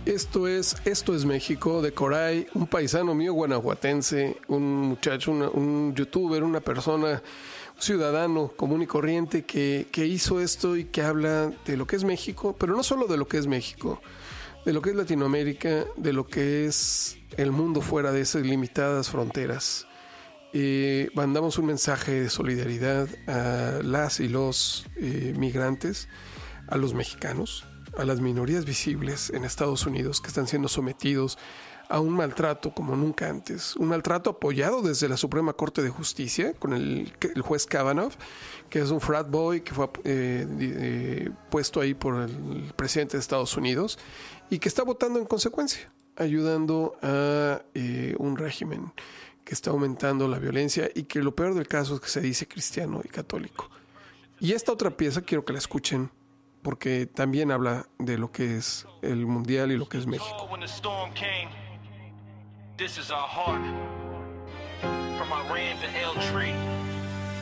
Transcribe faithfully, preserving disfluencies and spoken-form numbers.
Esto es, esto es México, de Coray, un paisano mío guanajuatense, un muchacho, una, un youtuber, una persona, un ciudadano común y corriente que, que hizo esto y que habla de lo que es México, pero no solo de lo que es México, de lo que es Latinoamérica, de lo que es el mundo fuera de esas limitadas fronteras. Eh, mandamos un mensaje de solidaridad a las y los eh, migrantes, a los mexicanos, a las minorías visibles en Estados Unidos que están siendo sometidos a un maltrato como nunca antes, un maltrato apoyado desde la Suprema Corte de Justicia con el, el juez Kavanaugh, que es un frat boy que fue eh, eh, puesto ahí por el presidente de Estados Unidos y que está votando en consecuencia, ayudando a eh, un régimen que está aumentando la violencia y que lo peor del caso es que se dice cristiano y católico. Y esta otra pieza quiero que la escuchen, porque también habla de lo que es el mundial y lo que es México. This is our heart. From Iran to Elstree,